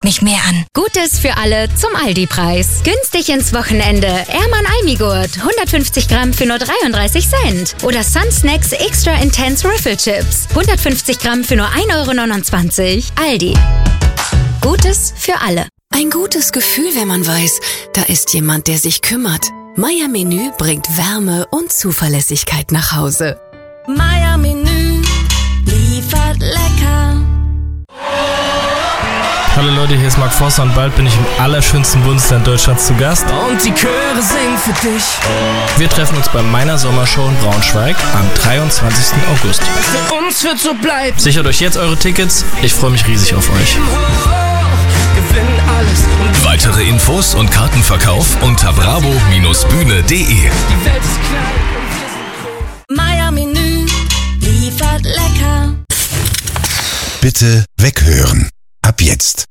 mich mehr an. Gutes für alle zum Aldi-Preis. Günstig ins Wochenende. Erman Almigurt. 150 Gramm für nur 33 Cent. Oder Sun Snacks Extra Intense Riffle Chips. 150 Gramm für nur 1,29 €. Aldi. Gutes für alle. Ein gutes Gefühl, wenn man weiß, da ist jemand, der sich kümmert. Meier Menü bringt Wärme und Zuverlässigkeit nach Hause. Meier Menü liefert lecker. Hallo Leute, hier ist Mark Forster und bald bin ich im allerschönsten Bundesland Deutschlands zu Gast. Und die Chöre singen für dich. Wir treffen uns bei meiner Sommershow in Braunschweig am 23. August. Für uns wird so bleiben. Sichert euch jetzt eure Tickets, ich freue mich riesig auf euch. Gewinnen alles. Weitere Infos und Kartenverkauf unter bravo-bühne.de. Die Welt ist klein und wir sind groß. Meier Menü liefert lecker. Bitte weghören. Ab jetzt.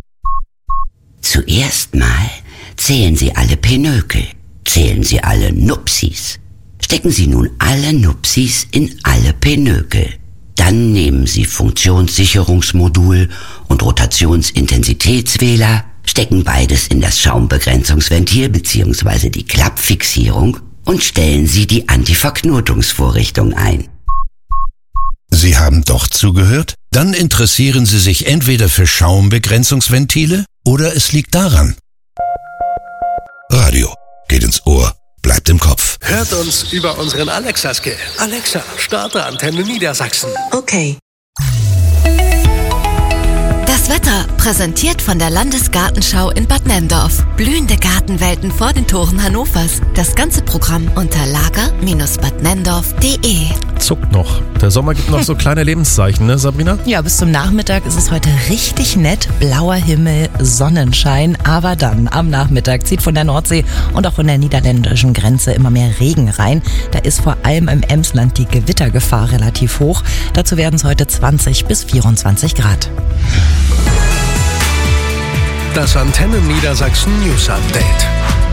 Zuerst mal zählen Sie alle Pinökel. Zählen Sie alle Nupsis. Stecken Sie nun alle Nupsis in alle Pinökel. Dann nehmen Sie Funktionssicherungsmodul und Rotationsintensitätswähler, stecken beides in das Schaumbegrenzungsventil bzw. die Klappfixierung und stellen Sie die Antiverknotungsvorrichtung ein. Sie haben doch zugehört? Dann interessieren Sie sich entweder für Schaumbegrenzungsventile oder es liegt daran. Radio geht ins Ohr, bleibt im Kopf. Hört uns über unseren Alexa-Skill. Alexa, starte Antenne Niedersachsen. Okay. Das Wetter, präsentiert von der Landesgartenschau in Bad Nenndorf. Blühende Gartenwelten vor den Toren Hannovers. Das ganze Programm unter lager-badnendorf.de. Zuckt noch. Der Sommer gibt noch so kleine Lebenszeichen, ne Sabrina? Ja, bis zum Nachmittag ist es heute richtig nett. Blauer Himmel, Sonnenschein. Aber dann am Nachmittag zieht von der Nordsee und auch von der niederländischen Grenze immer mehr Regen rein. Da ist vor allem im Emsland die Gewittergefahr relativ hoch. Dazu werden es heute 20 bis 24 Grad. Das Antenne Niedersachsen News Update.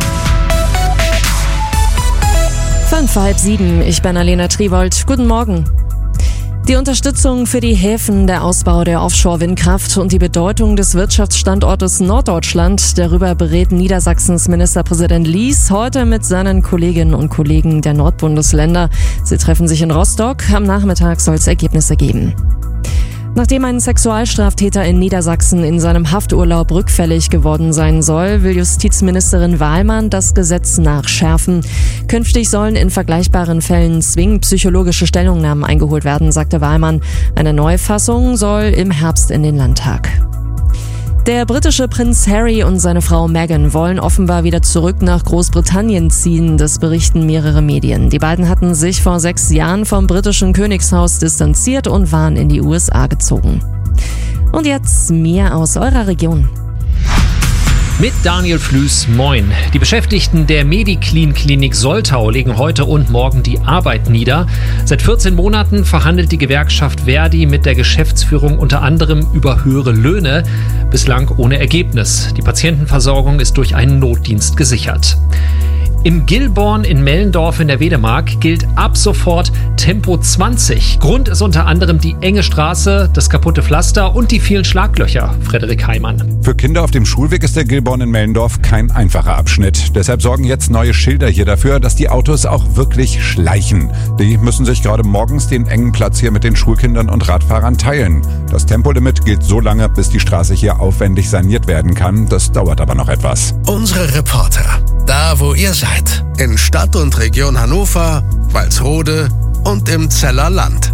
6:05, ich bin Alena Triwold. Guten Morgen. Die Unterstützung für die Häfen, der Ausbau der Offshore-Windkraft und die Bedeutung des Wirtschaftsstandortes Norddeutschland, darüber berät Niedersachsens Ministerpräsident Lies heute mit seinen Kolleginnen und Kollegen der Nordbundesländer. Sie treffen sich in Rostock. Am Nachmittag soll es Ergebnisse geben. Nachdem ein Sexualstraftäter in Niedersachsen in seinem Hafturlaub rückfällig geworden sein soll, will Justizministerin Wahlmann das Gesetz nachschärfen. Künftig sollen in vergleichbaren Fällen zwingend psychologische Stellungnahmen eingeholt werden, sagte Wahlmann. Eine Neufassung soll im Herbst in den Landtag. Der britische Prinz Harry und seine Frau Meghan wollen offenbar wieder zurück nach Großbritannien ziehen, das berichten mehrere Medien. Die beiden hatten sich vor 6 Jahren vom britischen Königshaus distanziert und waren in die USA gezogen. Und jetzt mehr aus eurer Region. Mit Daniel Flüß, moin. Die Beschäftigten der Mediclean Klinik Soltau legen heute und morgen die Arbeit nieder. Seit 14 Monaten verhandelt die Gewerkschaft Verdi mit der Geschäftsführung unter anderem über höhere Löhne, bislang ohne Ergebnis. Die Patientenversorgung ist durch einen Notdienst gesichert. Im Gilborn in Mellendorf in der Wedemark gilt ab sofort Tempo 20. Grund ist unter anderem die enge Straße, das kaputte Pflaster und die vielen Schlaglöcher. Frederik Heimann. Für Kinder auf dem Schulweg ist der Gilborn in Mellendorf kein einfacher Abschnitt. Deshalb sorgen jetzt neue Schilder hier dafür, dass die Autos auch wirklich schleichen. Die müssen sich gerade morgens den engen Platz hier mit den Schulkindern und Radfahrern teilen. Das Tempolimit gilt so lange, bis die Straße hier aufwendig saniert werden kann. Das dauert aber noch etwas. Unsere Reporter, da wo ihr seid. In Stadt und Region Hannover, Walsrode und im Zeller Land.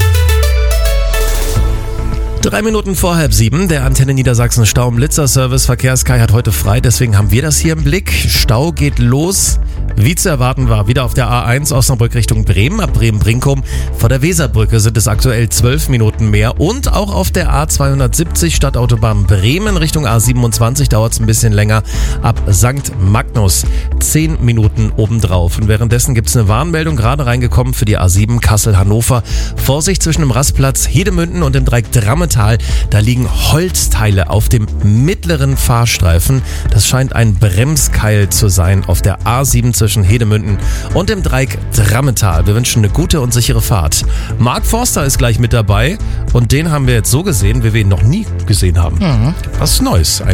3 Minuten vor 6:30, der Antenne Niedersachsen Stau- und Blitzer-Service Verkehrskai hat heute frei, deswegen haben wir das hier im Blick. Stau geht los. Wie zu erwarten war, wieder auf der A1 Osnabrück Richtung Bremen, ab Bremen-Brinkum. Vor der Weserbrücke sind es aktuell 12 Minuten mehr und auch auf der A270 Stadtautobahn Bremen Richtung A27 dauert es ein bisschen länger, ab St. Magnus 10 Minuten obendrauf. Und währenddessen gibt es eine Warnmeldung, gerade reingekommen für die A7 Kassel-Hannover. Vorsicht zwischen dem Rastplatz Hedemünden und dem Dreieck Drammetal, da liegen Holzteile auf dem mittleren Fahrstreifen. Das scheint ein Bremskeil zu sein auf der A7 zwischen Hedemünden und dem Dreieck Drammetal. Wir wünschen eine gute und sichere Fahrt. Mark Forster ist gleich mit dabei und den haben wir jetzt so gesehen, wie wir ihn noch nie gesehen haben. Was Neues.